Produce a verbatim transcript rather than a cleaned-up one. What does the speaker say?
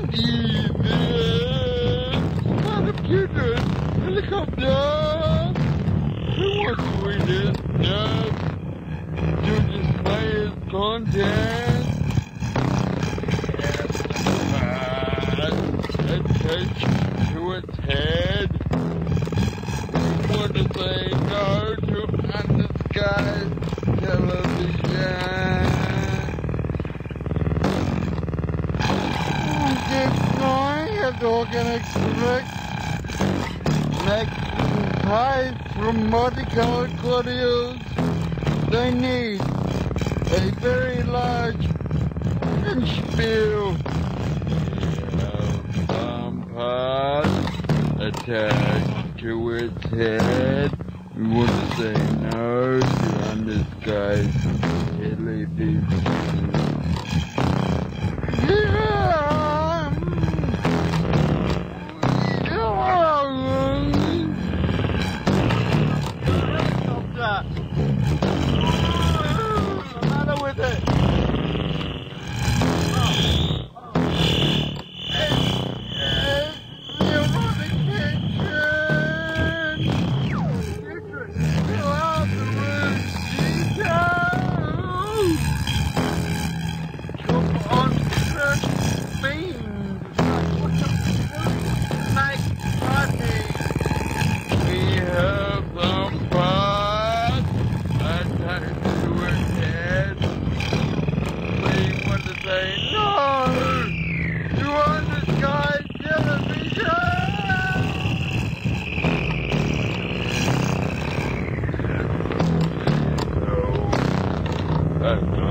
Computer, helicopter. Who wants to read this? Yes. To display its content. Attached to its head. We want to say no to undisguised television. Keep going, it's organic correct. Next pies from multicolored cordials. They need a very large spiel. Attached to its head. We want to say no to undisguised television. Yeah. Stop that. What's the matter with it? Uh,